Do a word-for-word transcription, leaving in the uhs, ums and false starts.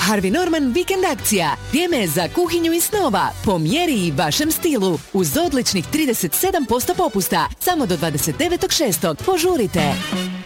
Harvey Norman vikend akcija. Vrijeme je za kuhinju i snova, po mjeri i vašem stilu. Uz odličnih trideset sedam posto popusta, samo do dvadeset devetog šestog Požurite.